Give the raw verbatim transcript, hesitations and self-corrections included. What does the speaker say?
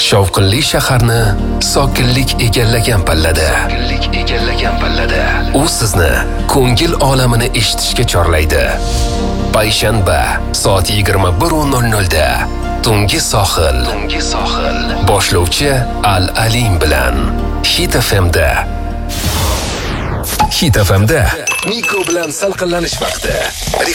Shovqinli shaharni sokinlik egallagan pallada. Sokinlik egallagan pallada. U sizni ko'ngil olamini eshitishga chorlaydi. Payshanba soat yigirma bir nol nol da Tungi sohil. Tungi sohil. Boshlovchi Al-Alim bilan Hit F M da. Hit F M da Miko bilan salqinlanish vaqti.